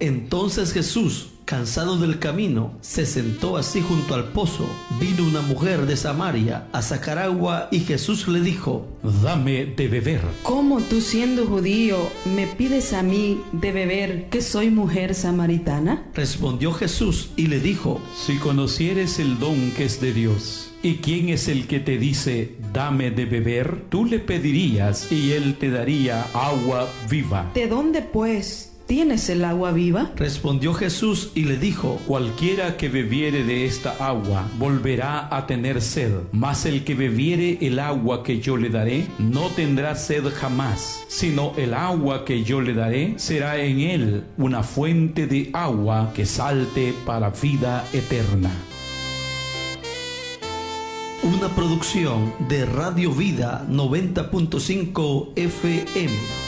Entonces Jesús, cansado del camino, se sentó así junto al pozo. Vino una mujer de Samaria a sacar agua y Jesús le dijo: Dame de beber. ¿Cómo tú, siendo judío, me pides a mí de beber, que soy mujer samaritana? Respondió Jesús y le dijo: Si conocieres el don que es de Dios, ¿y quién es el que te dice, dame de beber? Tú le pedirías y él te daría agua viva. ¿De dónde, pues, tienes el agua viva? Respondió Jesús y le dijo: Cualquiera que bebiere de esta agua volverá a tener sed, mas el que bebiere el agua que yo le daré no tendrá sed jamás, sino el agua que yo le daré será en él una fuente de agua que salte para vida eterna. Una producción de Radio Vida 90.5 FM.